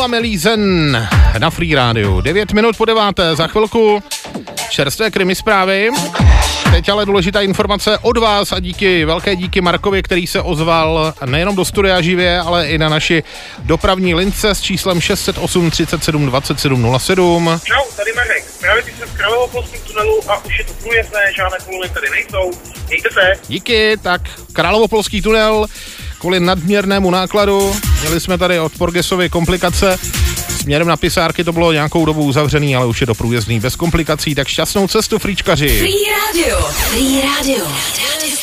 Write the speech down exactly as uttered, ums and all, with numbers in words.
Noah Melízen na Free Rádiu. devět minut po deváté, za chvilku čerstvé krimi zprávy. Teď ale důležitá informace od vás a díky, velké díky Markovi, který se ozval nejenom do studia živě, ale i na naši dopravní lince s číslem šest set osm třicet sedm dvacet sedm nula sedm. Čau, tady Marek. Právě teď jsem v Královopolském tunelu a už je to průjezdné, žádné kolony tady nejsou. Mějte se. Díky, tak Královopolský tunel kvůli nadměrnému nákladu. Měli jsme tady od Porgesovy komplikace. Směrem na Pisárky to bylo nějakou dobu uzavřený, ale už je to průjezdný bez komplikací, tak šťastnou cestu, fríčkaři. Free Radio. Free Radio.